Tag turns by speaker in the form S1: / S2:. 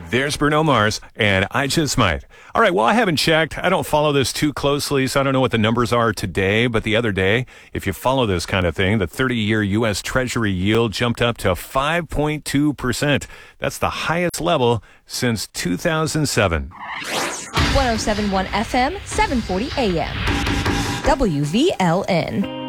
S1: There's Bruno Mars, and I Just Might. All right, well, I haven't checked. I don't follow this too closely, so I don't know what the numbers are today. But the other day, if you follow this kind of thing, the 30-year U.S. Treasury yield jumped up to 5.2%. That's the highest level since 2007.
S2: 107.1 FM, 740 AM. WVLN.